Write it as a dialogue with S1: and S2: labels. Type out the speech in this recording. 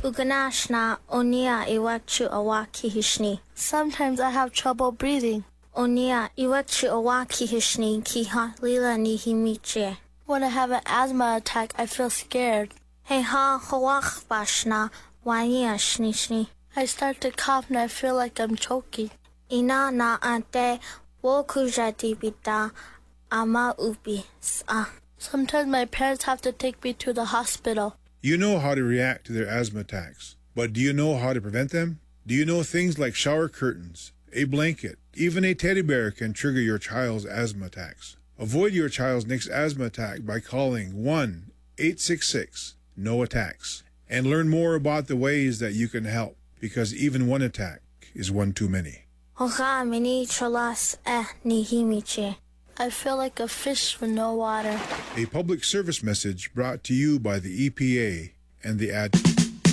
S1: Uganashna onia iwakchu awaki hishni.
S2: Sometimes I have trouble breathing.
S1: Onia iwakchu awaki hishni ki ha lila ni himiche.
S2: When I have an asthma attack, I feel scared.
S1: He ha hawak bashna wanya shni.
S2: I start to cough and I feel like I'm choking.
S1: Ina na ante wokujati bita ama ubi sa.
S2: Sometimes my parents have to take me to the hospital.
S3: You know how to react to their asthma attacks, but do you know how to prevent them? Do you know things like shower curtains, a blanket, even a teddy bear can trigger your child's asthma attacks? Avoid your child's next asthma attack by calling 1-866-NO-ATTACKS and learn more about the ways that you can help, because even one attack is one too many.
S1: Hoga mini cholas ni himiche.
S2: I feel like a fish with no water.
S3: A public service message brought to you by the EPA and the Ad.